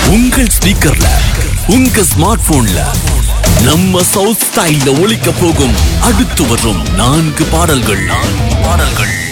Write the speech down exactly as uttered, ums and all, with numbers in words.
உங்கள் ஸ்பீக்கர்ல உங்க ஸ்மார்ட் போன்ல நம்ம சவுத் ஸ்டைல்ல ஒலிக்க போகும் அடுத்து வரும் நான்கு பாடல்கள் பாடல்கள்